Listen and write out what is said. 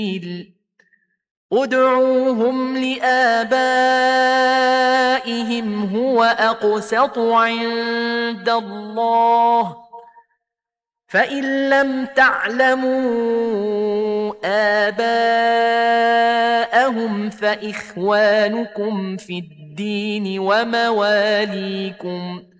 ادعوهم لآبائهم هو أقسط عند الله فإن لم تعلموا آباءهم فإخوانكم في الدين ومواليكم